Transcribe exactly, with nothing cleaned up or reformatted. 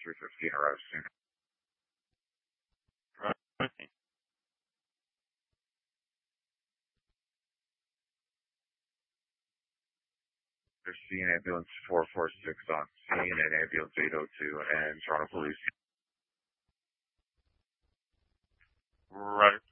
three fifteen arrives soon. Right. There's scene ambulance four four six on scene and ambulance eight oh two and Toronto Police. Right.